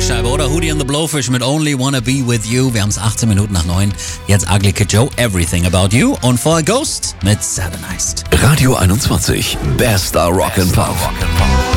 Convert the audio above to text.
Scheibe, oder? Hootie and the Blowfish mit Only Wanna Be With You. Wir haben es 18 Minuten nach 9. Jetzt Ugly Kid Joe, Everything About You. Und vorher Ghost mit Satanized. Radio 21, bester Rock'n'Pop.